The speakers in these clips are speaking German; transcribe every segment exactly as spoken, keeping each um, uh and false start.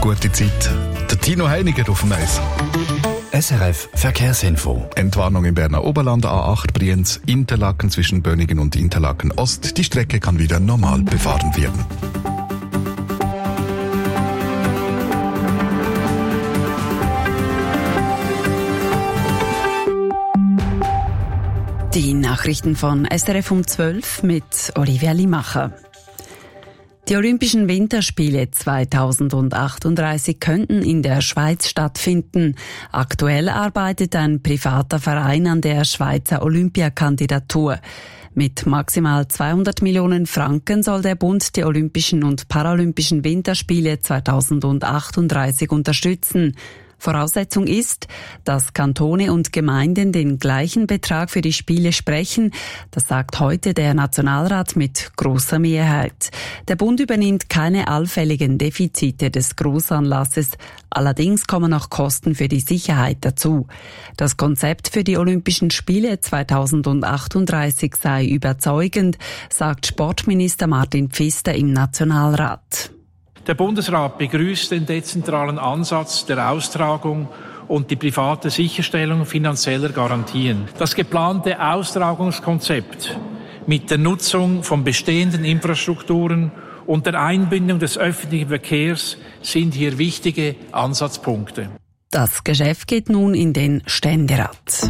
gute Zeit. Der Tino Heiniger auf dem Eis. S R F Verkehrsinfo. Entwarnung im Berner Oberland, A acht Brienz, Interlaken zwischen Bönigen und Interlaken Ost. Die Strecke kann wieder normal befahren werden. Die Nachrichten von S R F um zwölf mit Olivia Limacher. Die Olympischen Winterspiele zweitausendachtunddreißig könnten in der Schweiz stattfinden. Aktuell arbeitet ein privater Verein an der Schweizer Olympiakandidatur. Mit maximal zweihundert Millionen Franken soll der Bund die Olympischen und Paralympischen Winterspiele zweitausendachtunddreißig unterstützen. Voraussetzung ist, dass Kantone und Gemeinden den gleichen Betrag für die Spiele sprechen. Das sagt heute der Nationalrat mit großer Mehrheit. Der Bund übernimmt keine allfälligen Defizite des Großanlasses. Allerdings kommen noch Kosten für die Sicherheit dazu. Das Konzept für die Olympischen Spiele zweitausendachtunddreißig sei überzeugend, sagt Sportminister Martin Pfister im Nationalrat. Der Bundesrat begrüßt den dezentralen Ansatz der Austragung und die private Sicherstellung finanzieller Garantien. Das geplante Austragungskonzept mit der Nutzung von bestehenden Infrastrukturen und der Einbindung des öffentlichen Verkehrs sind hier wichtige Ansatzpunkte. Das Geschäft geht nun in den Ständerat.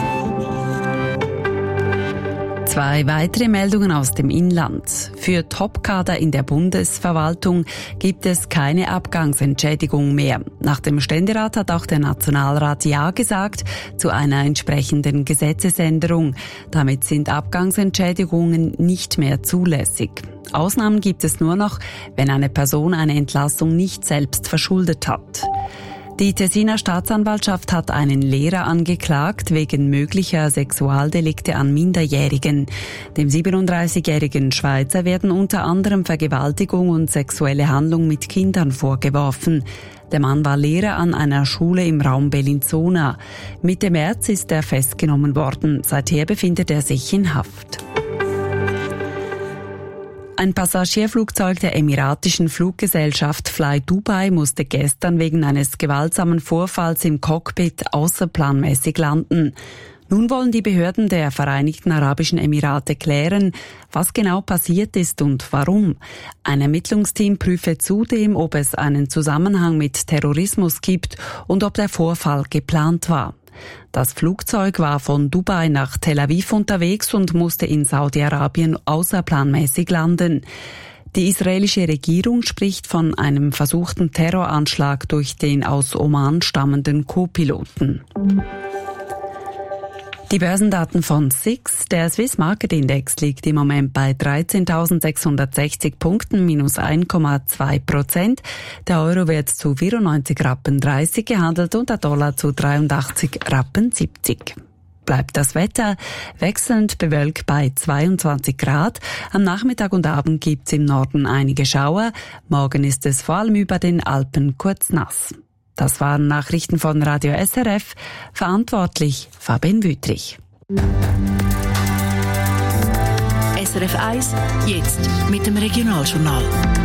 Zwei weitere Meldungen aus dem Inland. Für Topkader in der Bundesverwaltung gibt es keine Abgangsentschädigung mehr. Nach dem Ständerat hat auch der Nationalrat Ja gesagt zu einer entsprechenden Gesetzesänderung. Damit sind Abgangsentschädigungen nicht mehr zulässig. Ausnahmen gibt es nur noch, wenn eine Person eine Entlassung nicht selbst verschuldet hat. Die Tessiner Staatsanwaltschaft hat einen Lehrer angeklagt wegen möglicher Sexualdelikte an Minderjährigen. Dem siebenunddreißigjährigen Schweizer werden unter anderem Vergewaltigung und sexuelle Handlung mit Kindern vorgeworfen. Der Mann war Lehrer an einer Schule im Raum Bellinzona. Mitte März ist er festgenommen worden. Seither befindet er sich in Haft. Ein Passagierflugzeug der emiratischen Fluggesellschaft Fly Dubai musste gestern wegen eines gewaltsamen Vorfalls im Cockpit außerplanmäßig landen. Nun wollen die Behörden der Vereinigten Arabischen Emirate klären, was genau passiert ist und warum. Ein Ermittlungsteam prüfe zudem, ob es einen Zusammenhang mit Terrorismus gibt und ob der Vorfall geplant war. Das Flugzeug war von Dubai nach Tel Aviv unterwegs und musste in Saudi-Arabien außerplanmäßig landen. Die israelische Regierung spricht von einem versuchten Terroranschlag durch den aus Oman stammenden Co-Piloten. Die Börsendaten von S I X, der Swiss Market Index, liegt im Moment bei dreizehntausendsechshundertsechzig Punkten, minus eins Komma zwei Prozent. Der Euro wird zu vierundneunzig Rappen dreißig gehandelt und der Dollar zu dreiundachtzig Rappen siebzig. Bleibt das Wetter wechselnd bewölkt bei zweiundzwanzig Grad. Am Nachmittag und Abend gibt's im Norden einige Schauer. Morgen ist es vor allem über den Alpen kurz nass. Das waren Nachrichten von Radio S R F. Verantwortlich Fabian Wüthrich. S R F eins, jetzt mit dem Regionaljournal.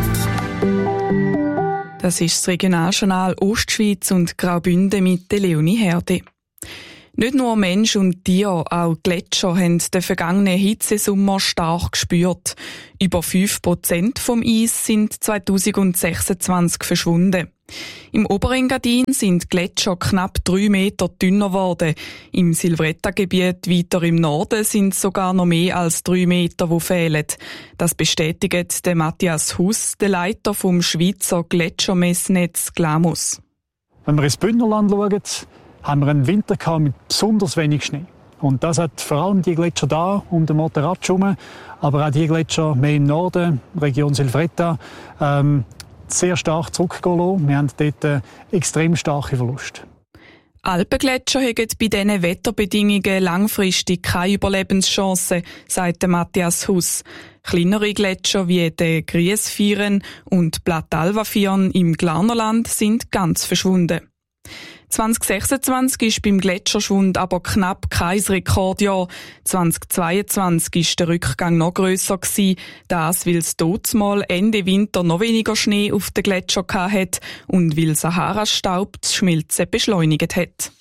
Das ist das Regionaljournal Ostschweiz und Graubünden mit der Leonie Herde. Nicht nur Mensch und Tier, auch Gletscher haben den vergangenen Hitzesommer stark gespürt. Über fünf Prozent vom Eis sind zweitausendsechsundzwanzig verschwunden. Im Oberengadin sind Gletscher knapp drei Meter dünner geworden. Im Silvretta-Gebiet weiter im Norden sind sogar noch mehr als drei Meter, die fehlen. Das bestätigt der Matthias Huss, der Leiter vom Schweizer Gletschermessnetz Glamus. Wenn wir ins Bündnerland schauen, haben wir einen Winter gehabt mit besonders wenig Schnee. Und das hat vor allem die Gletscher da um den Monterratsch herum, aber auch die Gletscher mehr im Norden, Region Silvretta, ähm, sehr stark zurückgehen lassen. Wir haben dort äh, extrem starke Verluste. Alpengletscher haben bei diesen Wetterbedingungen langfristig keine Überlebenschance, sagt Matthias Huss. Kleinere Gletscher wie der Griesvieren und Plattalvafion im Glarnerland sind ganz verschwunden. zwanzig sechsundzwanzig ist beim Gletscherschwund aber knapp kein Rekordjahr. zwanzig zweiundzwanzig ist der Rückgang noch grösser gewesen, das weil es dortmal Ende Winter noch weniger Schnee auf den Gletscher hatte und weil Sahara-Staub das Schmelzen beschleunigt hat.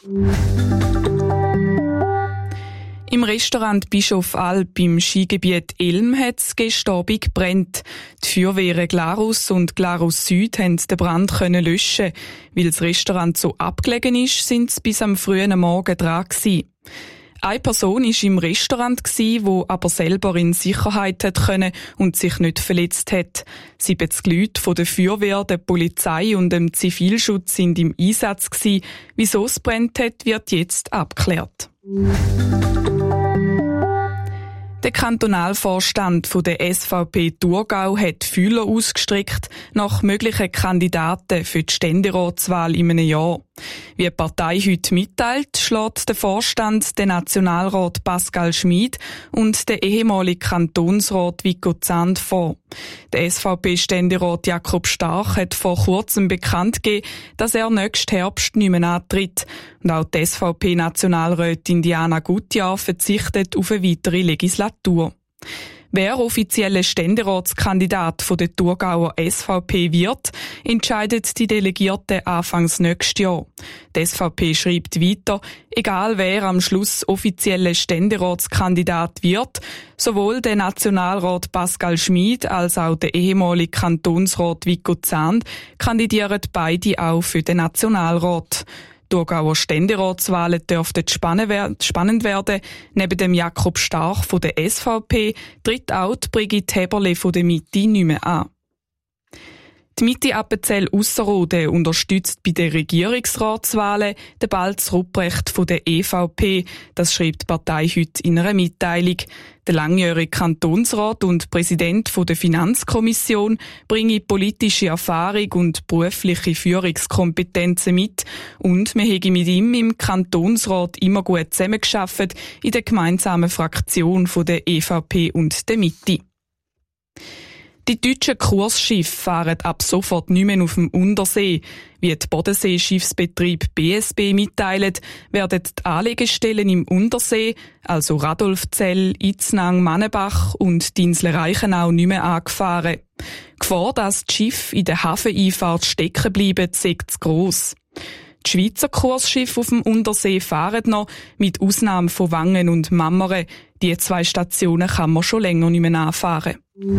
Im Restaurant Bischof Alp im Skigebiet Elm hat es gestern Abend gebrannt. Die Feuerwehren Glarus und Glarus Süd haben den Brand können löschen. Weil das Restaurant so abgelegen ist, sind sie bis am frühen Morgen dran gewesen. Eine Person war im Restaurant, die aber selber in Sicherheit hat können und sich nicht verletzt hat. siebzig Leute von der Feuerwehr, der Polizei und dem Zivilschutz sind im Einsatz gewesen. Wieso es brennt hat, wird jetzt abgeklärt. Der Kantonalvorstand von der S V P Thurgau hat Fühler ausgestreckt nach möglichen Kandidaten für die Ständeratswahl in einem Jahr. Wie die Partei heute mitteilt, schlägt der Vorstand den Nationalrat Pascal Schmid und den ehemaligen Kantonsrat Vico Zand vor. Der S V P-Ständerat Jakob Stark hat vor kurzem bekannt gegeben, dass er nächsten Herbst nicht mehr antritt. Und auch die S V P-Nationalrätin Diana Gutjahr verzichtet auf eine weitere Legislatur. Wer offizielle Ständeratskandidat von der Thurgauer S V P wird, entscheidet die Delegierten anfangs nächstes Jahr. Die S V P schreibt weiter, egal wer am Schluss offizielle Ständeratskandidat wird, sowohl der Nationalrat Pascal Schmid als auch der ehemalige Kantonsrat Vico Zand kandidieren beide auch für den Nationalrat. Thurgauer Ständeratswahlen dürften spannend werden. Neben dem Jakob Stark von der S V P tritt auch die Brigitte Heberle von der Mitte nicht mehr an. Die Mitte Appenzell Ausserrhoden unterstützt bei den Regierungsratswahlen den Balz Rupprecht von der E V P. Das schreibt die Partei heute in einer Mitteilung. Der langjährige Kantonsrat und Präsident von der Finanzkommission bringe politische Erfahrung und berufliche Führungskompetenzen mit und wir haben mit ihm im Kantonsrat immer gut zusammengearbeitet in der gemeinsamen Fraktion von der E V P und der Mitte. Die deutschen Kursschiffe fahren ab sofort nicht mehr auf dem Untersee. Wie die Bodenseeschiffsbetrieb B S B mitteilt, werden die Anlegestellen im Untersee, also Radolfzell, Itznang, Mannebach und die Insel Reichenau nicht mehr angefahren. Die Gefahr, dass die Schiffe in der Hafeneinfahrt stecken bleiben, sei zu gross. Die Schweizer Kursschiffe auf dem Untersee fahren noch, mit Ausnahme von Wangen und Mammere. Die zwei Stationen kann man schon länger nicht mehr anfahren.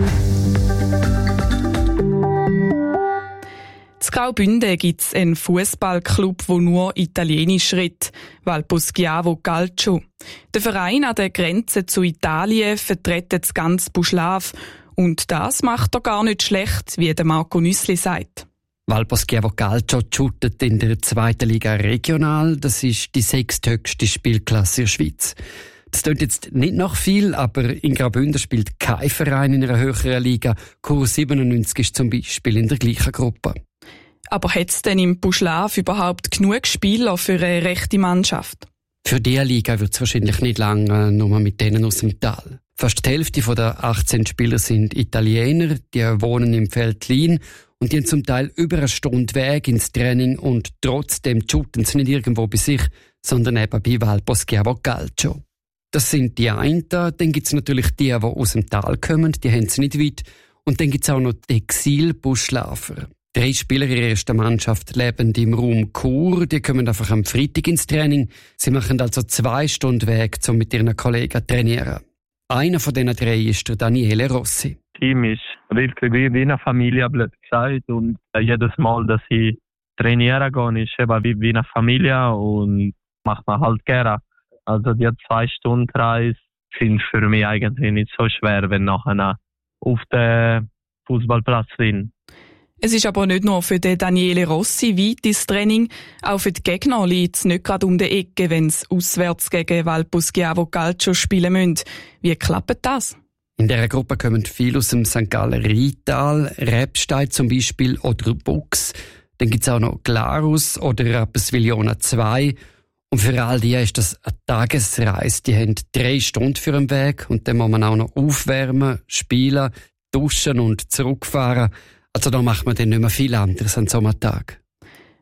In Graubünden gibt es einen Fußballclub, der nur Italienisch redet, Valpo Schiavo Calcio. Der Verein an der Grenze zu Italien vertritt das ganze Buschlav. Und das macht er gar nicht schlecht, wie der Marco Nüssli sagt. Valpo Schiavo Calcio shootet in der zweiten Liga regional. Das ist die sechsthöchste Spielklasse in der Schweiz. Das klingt jetzt nicht nach viel, aber in Graubünden spielt kein Verein in einer höheren Liga. Kurs siebenundneunzig ist zum Beispiel in der gleichen Gruppe. Aber hat es denn im Buschlav überhaupt genug Spieler für eine rechte Mannschaft? Für diese Liga wird es wahrscheinlich nicht lange, nur mit denen aus dem Tal. Fast die Hälfte der achtzehn Spieler sind Italiener, die wohnen im Veltlin und die haben zum Teil über eine Stunde Weg ins Training und trotzdem shooten sie nicht irgendwo bei sich, sondern eben bei Valpo Schiavo Calcio. Das sind die einen, dann gibt es natürlich die, die aus dem Tal kommen, die haben es nicht weit. Und dann gibt es auch noch die Exil-Buschlafer. Drei Spieler ihrer ersten Mannschaft leben im Raum Chur, die kommen einfach am Freitag ins Training. Sie machen also zwei Stunden Weg, um mit ihren Kollegen zu trainieren. Einer von diesen drei ist der Daniele Rossi. Das Team ist wirklich wie eine Familie, blöd gesagt. Und jedes Mal, dass ich trainieren gehe, ist eben wie eine Familie und macht man halt gerne. Also die zwei Stunden Reise sind für mich eigentlich nicht so schwer, wenn nachher auf dem Fußballplatz sind. Es ist aber nicht nur für den Daniele Rossi weit ins Training, auch für die Gegner liegt es nicht gerade um die Ecke, wenn sie auswärts gegen Valpo Schiavo Calcio spielen müssen. Wie klappt das? In dieser Gruppe kommen viele aus dem Sankt Galler Rheintal, Rebstein zum Beispiel oder Bux. Dann gibt es auch noch Glarus oder Rapperswil-Jona zwei. Und für all die ist das eine Tagesreise. Die haben drei Stunden für den Weg und dann muss man auch noch aufwärmen, spielen, duschen und zurückfahren. Also da macht man dann nicht mehr viel anderes an so einem Tag.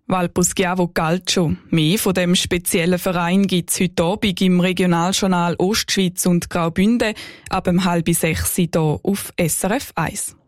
Valpo Schiavo Calcio. Mehr von dem speziellen Verein gibt es heute Abend im Regionaljournal Ostschweiz und Graubünden ab um halb sechs hier auf S R F eins.